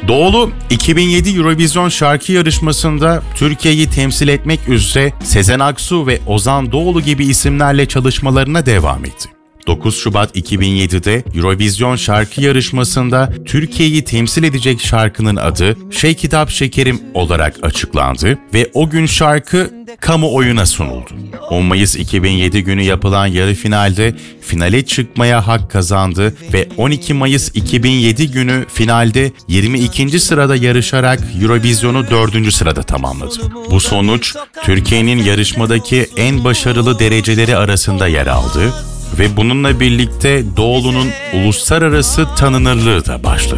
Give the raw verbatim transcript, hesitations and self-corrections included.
Doğulu, iki bin yedi Eurovision şarkı yarışmasında Türkiye'yi temsil etmek üzere Sezen Aksu ve Ozan Doğulu gibi isimlerle çalışmalarına devam etti. dokuz Şubat iki bin yedide Eurovision şarkı yarışmasında Türkiye'yi temsil edecek şarkının adı Shake It Up Şekerim olarak açıklandı ve o gün şarkı kamuoyuna sunuldu. on Mayıs iki bin yedi günü yapılan yarı finalde finale çıkmaya hak kazandı ve on iki Mayıs iki bin yedi günü finalde yirmi ikinci sırada yarışarak Eurovision'u dördüncü sırada tamamladı. Bu sonuç Türkiye'nin yarışmadaki en başarılı dereceleri arasında yer aldı ve bununla birlikte Doğulu'nun uluslararası tanınırlığı da başladı.